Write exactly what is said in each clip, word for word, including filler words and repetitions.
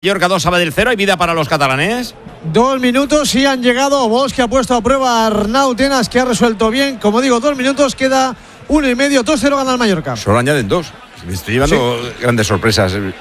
Mallorca dos, Sabadell cero. ¿Hay vida para los catalanes? Dos minutos y han llegado. Bosch, que ha puesto a prueba a Arnau Tenas, que ha resuelto bien. Como digo, dos minutos, queda uno y medio. dos cero gana el Mallorca. Solo añaden dos. Me estoy llevando sí. grandes sorpresas. En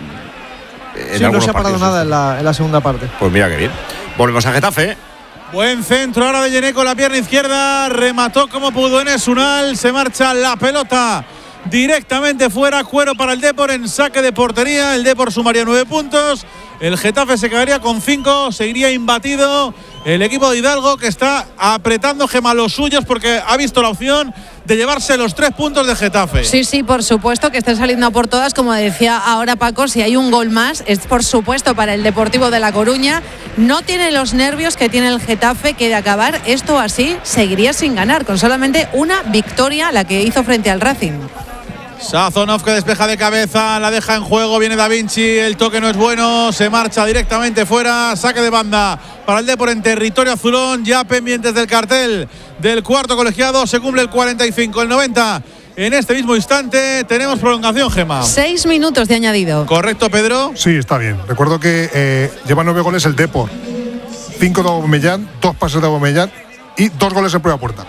sí, no se ha parado nada en la, en la segunda parte. Pues mira qué bien. Volvemos a Getafe. Buen centro ahora de Yené con la pierna izquierda. Remató como pudo Enes Unal. Se marcha la pelota directamente fuera. Cuero para el Depor en saque de portería. El Depor sumaría nueve puntos. El Getafe se quedaría con cinco. Seguiría imbatido el equipo de Hidalgo, que está apretando, Gema, los suyos, porque ha visto la opción de llevarse los tres puntos de Getafe. Sí, sí, por supuesto que están saliendo a por todas. Como decía ahora Paco, si hay un gol más, es por supuesto para el Deportivo de La Coruña. No tiene los nervios que tiene el Getafe, que de acabar esto así seguiría sin ganar, con solamente una victoria, la que hizo frente al Racing. Sazonov, que despeja de cabeza, la deja en juego, viene Da Vinci, el toque no es bueno, se marcha directamente fuera, saque de banda para el Depor en territorio azulón, ya pendientes del cartel del cuarto colegiado. Se cumple el cuarenta y cinco, el noventa. En este mismo instante tenemos prolongación, Gema. Seis minutos de añadido. ¿Correcto, Pedro? Sí, está bien. Recuerdo que eh, lleva nueve goles el Depor, cinco de Aubameyang, dos pases de Aubameyang y dos goles en prueba puerta.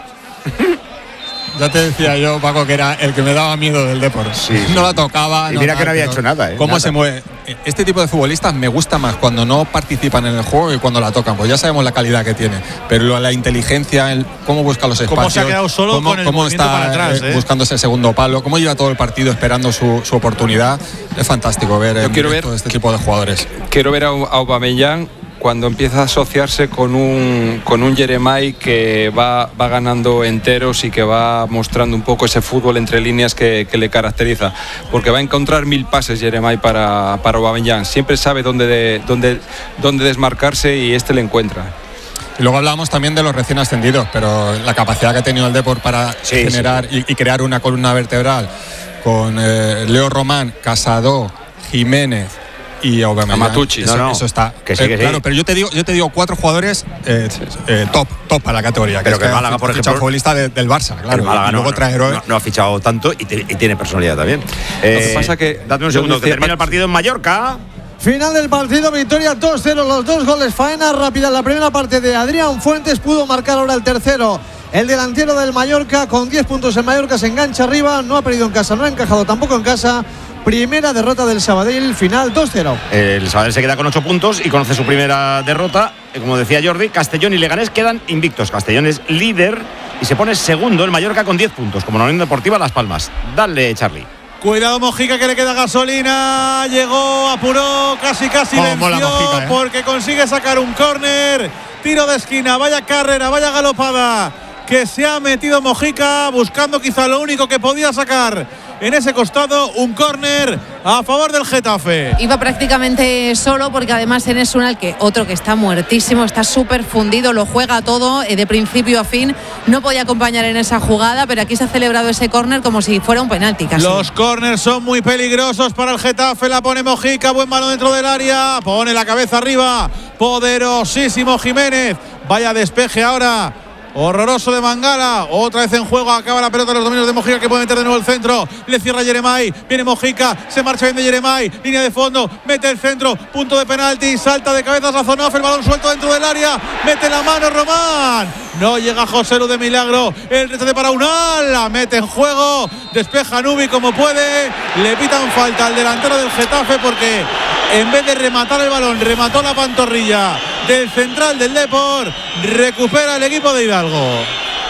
Ya te decía yo, Paco, que era el que me daba miedo del Depor. Sí, sí. No la tocaba. Y no mira tal, que no había hecho nada, ¿eh? ¿Cómo nada. se mueve? Este tipo de futbolistas me gusta más cuando no participan en el juego y cuando la tocan. Pues ya sabemos la calidad que tiene. Pero la inteligencia, el, cómo busca los espacios. Cómo se ha quedado solo cómo, con el cómo movimiento está para atrás, ¿eh? buscando ese segundo palo. Cómo lleva todo el partido esperando su, su oportunidad. Es fantástico ver, Yo quiero ver todo este tipo de jugadores. Quiero ver a Aubameyang cuando empieza a asociarse con un con un Jeremai que va, va ganando enteros y que va mostrando un poco ese fútbol entre líneas que, que le caracteriza, porque va a encontrar mil pases Jeremai para, para Aubameyang. Siempre sabe dónde, de, dónde, dónde desmarcarse y este le encuentra. Y luego hablábamos también de los recién ascendidos, pero la capacidad que ha tenido el Depor para sí, generar sí. Y, y crear una columna vertebral con eh, Leo Román, Casado, Jiménez y Aubameyang. Matucci, eso, no, no. eso está que sí, eh, que claro, sí. pero yo te digo, yo te digo cuatro jugadores eh, eh, top, top para la categoría. Pero que, que es Málaga, por ejemplo, futbolista de, del Barça, claro. El Málaga y luego no, trae héroes. No, no ha fichado tanto y, te, y tiene personalidad también. Eh, Lo que pasa que dame un segundo, que termina el partido en Mallorca. Final del partido, victoria dos cero, los dos goles, faena rápida en la primera parte de Adrián Fuentes, pudo marcar ahora el tercero. El delantero del Mallorca, con diez puntos en Mallorca, se engancha arriba, no ha perdido en casa, no ha encajado tampoco en casa. Primera derrota del Sabadell, final dos cero. El Sabadell se queda con ocho puntos y conoce su primera derrota. Como decía Jordi, Castellón y Leganés quedan invictos. Castellón es líder y se pone segundo el Mallorca con diez puntos, como la Unión Deportiva Las Palmas. Dale, Charlie. Cuidado Mojica, que le queda gasolina. Llegó, apuró, casi casi venció, Mojica, ¿eh? Porque consigue sacar un córner. Tiro de esquina, vaya carrera, vaya galopada que se ha metido Mojica, buscando quizá lo único que podía sacar en ese costado, un córner a favor del Getafe. Iba prácticamente solo, porque además Enes Unal, que otro que está muertísimo, está súper fundido, lo juega todo eh, de principio a fin, no podía acompañar en esa jugada, pero aquí se ha celebrado ese córner como si fuera un penalti casi. Los córners son muy peligrosos para el Getafe, la pone Mojica, buen balón dentro del área, pone la cabeza arriba, poderosísimo Jiménez, vaya despeje ahora. Horroroso de Mangala, otra vez en juego, acaba la pelota de los dominios de Mojica, que puede meter de nuevo el centro, le cierra Jeremai, viene Mojica, se marcha bien de Jeremai, línea de fondo, mete el centro, punto de penalti, salta de cabeza Sazonov, el balón suelto dentro del área, mete la mano Román, no llega José Lu de milagro, el rechace para Unal, la mete en juego, despeja Nubi como puede, le pitan falta al delantero del Getafe, porque en vez de rematar el balón, remató la pantorrilla del central del Depor, recupera el equipo de Hidalgo. Bueno,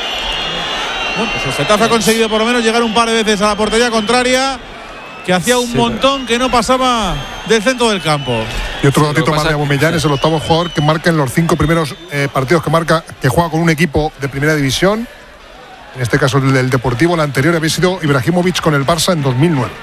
pues el Getafe ha conseguido por lo menos llegar un par de veces a la portería contraria, que hacía un sí, montón que no pasaba del centro del campo. Y otro datito más de Aubameyang, es el octavo jugador que marca en los cinco primeros eh, partidos que marca, que juega con un equipo de primera división. En este caso el del Deportivo, el anterior había sido Ibrahimovic con el Barça en dos mil nueve.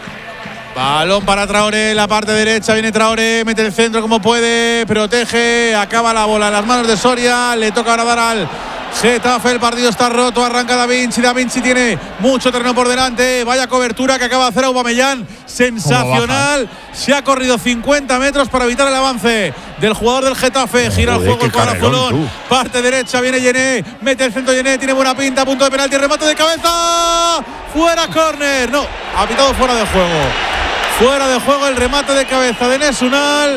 Balón para Traoré, la parte derecha, viene Traoré, mete el centro como puede, protege, acaba la bola en las manos de Soria, le toca ahora dar al Getafe, el partido está roto, arranca Da Vinci, Da Vinci tiene mucho terreno por delante, vaya cobertura que acaba de hacer Aubameyang, sensacional, se ha corrido cincuenta metros para evitar el avance del jugador del Getafe, gira el juego el cuadro, parte derecha, viene Yené, mete el centro Yené, tiene buena pinta, punto de penalti, remate de cabeza, fuera, córner, no, ha pitado fuera de juego. Fuera de juego el remate de cabeza de Nesunal.